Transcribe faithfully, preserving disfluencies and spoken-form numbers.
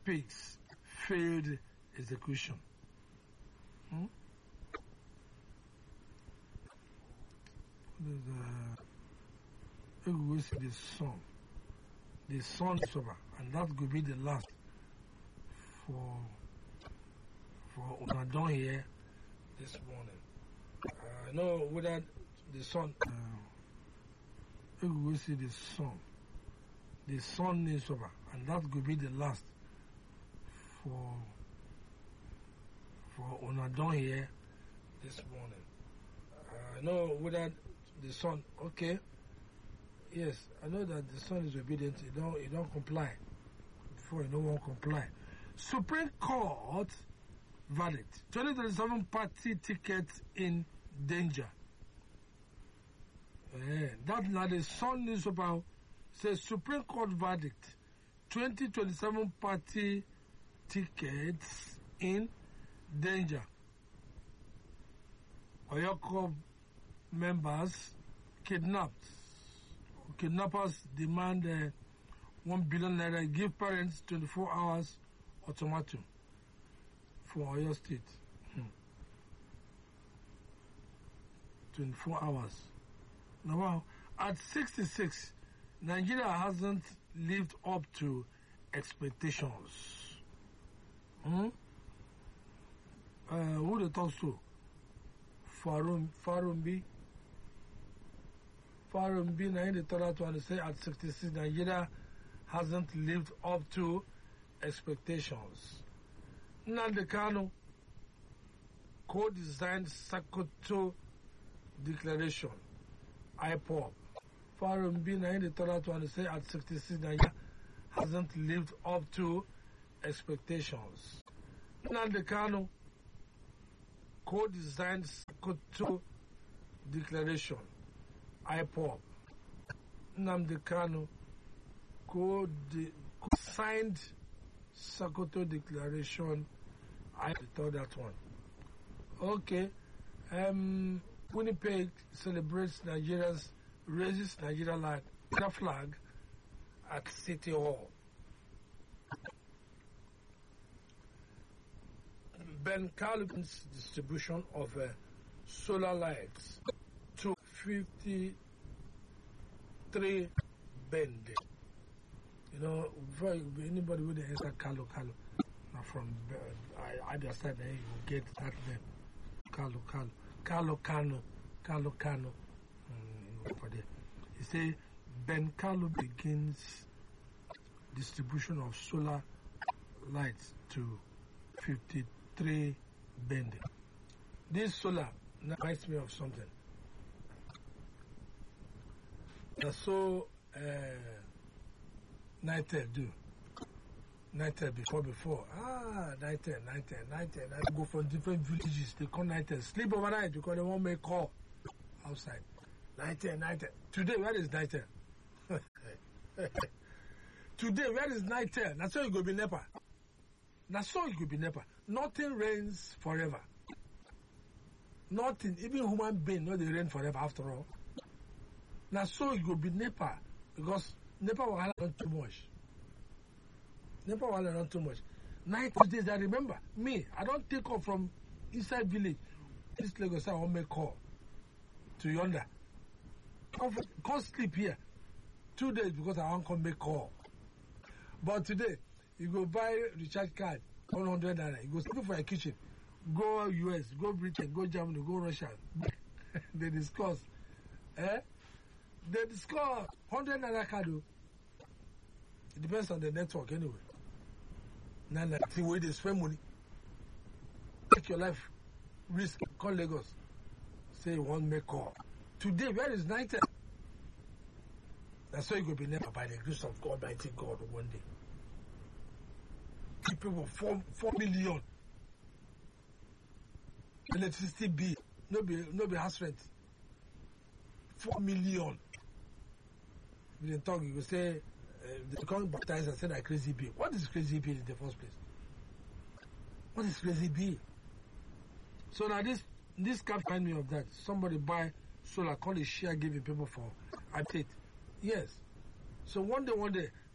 speaks failed execution. Hmm? Uh, we see the sun. The sun is over, and that could be the last for for una done here this morning. I uh, know whether the sun. Uh, we see the sun. The sun is over, and that could be the last for for una done here this morning. Uh, I know whether the son. Okay. Yes, I know that the son is obedient. He don't. He don't comply. Before he no one comply. Supreme Court verdict: twenty twenty-seven party tickets in danger. Uh, that now the Sun newspaper says Supreme Court verdict: twenty twenty-seven party tickets in danger. Oyoko members kidnapped. Kidnappers demand uh, one billion naira. Give parents twenty-four hours ultimatum for Oyo State. Hmm. twenty-four hours. Now, at sixty-six, Nigeria hasn't lived up to expectations. Hmm? Uh, who they talk to? Farum, Farumbi. Farumbi, now the third one say at sixty-six, Nigeria hasn't lived up to expectations. Nnamdi Kanu co-designed Sokoto Declaration. I P O B. Farumbi, now the third one say at sixty-six, Nigeria hasn't lived up to expectations. Nnamdi Kanu co-designed Sokoto Declaration. I P O B. Nnamdi Kanu co-signed Sokoto Declaration. I thought that one. Okay. Um, Winnipeg celebrates Nigeria's raises Nigeria flag at City Hall. Ben Carlin's distribution of uh, solar lights to fifty-three bend. You know, very, anybody with the answer Carlo Carlo from uh, either side, there you will get that name. Carlo Carlo. Carlo Cano. Carlo Cano. Mm, for there. He say Ben Carlo begins distribution of solar lights to fifty-three bending. This solar reminds me of something. That's so uh, Nitel do. Nitel before before. Ah, Nitel, Nitel, Nitel. I go from different villages. They call Nitel. Sleep overnight because they won't make call outside. Nitel, Nitel. Today, where is Nitel? Today, where is Nitel? That's how you go be NEPA. That's how you go be NEPA. Nothing rains forever. Nothing. Even human being, no, they rain forever after all. Now, so you go be NEPA because NEPA will have too much. NEPA will have too much. Night days, I remember me. I don't take off from inside village. This Lagos, I won't make call to yonder. Come, come sleep here two days because I won't come make call. But today, you go buy recharge card one hundred naira. You go sleep for your kitchen. Go U S, go Britain, go Germany, go Russia. They discuss. Eh? They discuss one hundred naira card. It depends on the network anyway. Now, the way they spend money. Take your life risk. Call Lagos. Say you want to make call. Today, where is Nitel? That's why you go be never by the grace of God, mighty God, one day. People four four million. Electricity bill. No be no be house rent. Four million. We didn't talk. You go say uh, they come baptize and say that crazy bill. What is crazy bill in the first place? What is crazy bill? So now this this can find me of that. Somebody buy solar, call it share, giving people for update. Yes. So one day, one day,